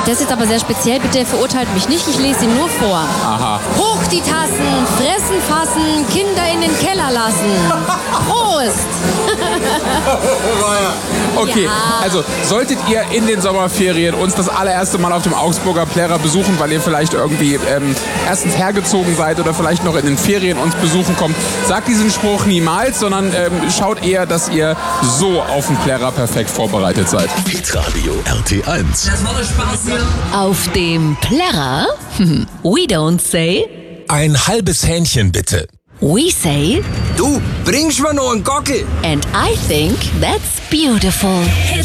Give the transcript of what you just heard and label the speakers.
Speaker 1: Das ist jetzt aber sehr speziell. Bitte verurteilt mich nicht. Ich lese ihn nur vor.
Speaker 2: Aha.
Speaker 1: Hoch die Tassen, fressen, fassen, Kinder in den Keller lassen. Prost!
Speaker 2: Okay,
Speaker 1: Ja.
Speaker 2: also solltet ihr in den Sommerferien uns das allererste Mal auf dem Augsburger Plärrer besuchen, weil ihr vielleicht irgendwie erstens hergezogen seid oder vielleicht noch in den Ferien uns besuchen kommt, sagt diesen Spruch niemals, sondern schaut eher, dass ihr so auf den Plärrer perfekt vorbereitet seid.
Speaker 3: Hitradio RT1.
Speaker 4: Das war der Spaß hier.
Speaker 5: Auf dem Plärrer? We don't say,
Speaker 3: Ein halbes Hähnchen bitte.
Speaker 5: we say,
Speaker 4: Du, bringst mir noch einen Gockel.
Speaker 5: and I think that's beautiful.